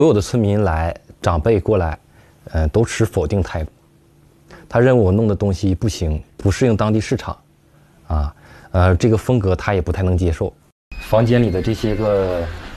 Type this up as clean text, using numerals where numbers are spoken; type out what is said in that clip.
所有的村民来，长辈过来，都持否定态度。他认为我弄的东西不行，不适应当地市场，这个风格他也不太能接受。房间里的这些个